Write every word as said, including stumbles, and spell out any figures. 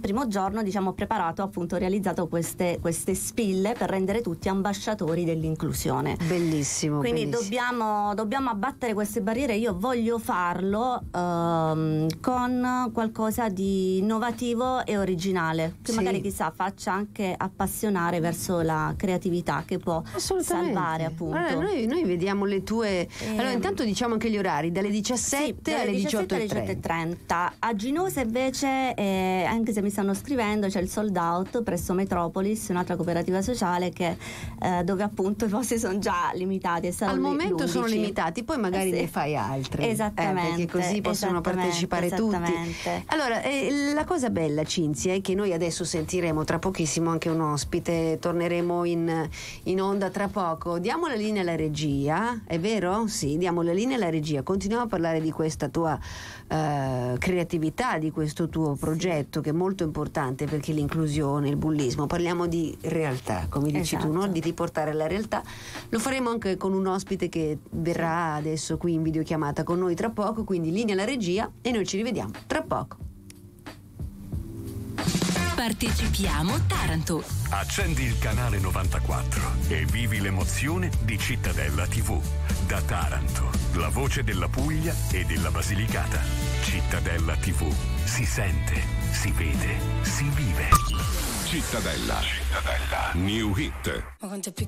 primo giorno, diciamo, ho preparato, appunto, ho realizzato queste, queste spille per rendere tutti ambasciatori dell'inclusione. Bellissimo. Quindi bellissimo. Dobbiamo, dobbiamo abbattere queste barriere. Io voglio farlo ehm, con qualcosa di innovativo e originale, che Sì. magari chissà faccia anche appassionare verso la creatività, che può salvare, appunto. Allora, noi, noi vediamo le tue. Ehm, allora, intanto diciamo anche gli orari, dalle diciassette Sì, alle dalle diciotto alle e diciotto e trenta. trenta. A Ginosa invece, eh, anche se mi stanno scrivendo, c'è il sold out presso Metropolis, un'altra cooperativa sociale che, eh, dove appunto i posti sono già limitati. E Al momento l'undici. sono limitati, poi magari Eh sì. ne fai altri. Esattamente. Eh, perché così possono esattamente, partecipare tutti. esattamente. Allora, eh, la cosa bella, Cinzia, è che noi adesso sentiremo tra pochissimo anche un ospite, torneremo in, in onda tra poco. Diamo la linea alla regia, è vero? Sì, diamo la linea alla regia. Continuiamo a parlare di questa tua eh, creatività, di questo tuo progetto, che è molto importante, perché l'inclusione, il bullismo, parliamo di realtà, come dici Esatto. tu, no? Di riportare la realtà. Lo faremo anche con un ospite che verrà adesso qui in videochiamata con noi tra poco, quindi linea alla regia e noi ci rivediamo tra poco. Partecipiamo Taranto. Accendi il canale novantaquattro e vivi l'emozione di Cittadella tivù. Da Taranto, la voce della Puglia e della Basilicata. Cittadella tivù. Si sente, si vede, si vive. Cittadella. Cittadella. New Hit.